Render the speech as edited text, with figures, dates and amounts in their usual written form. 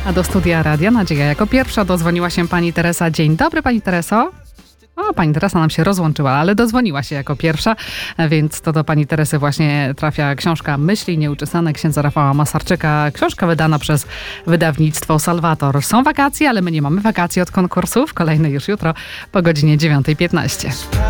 A do studia Radia Nadzieja jako pierwsza dozwoniła się pani Teresa. Dzień dobry, pani Tereso. O, pani Teresa nam się rozłączyła, ale dozwoniła się jako pierwsza, więc to do pani Teresy właśnie trafia książka Myśli nieuczesane księdza Rafała Masarczyka. Książka wydana przez wydawnictwo Salvator. Są wakacje, ale my nie mamy wakacji od konkursów. Kolejny już jutro po godzinie 9:15.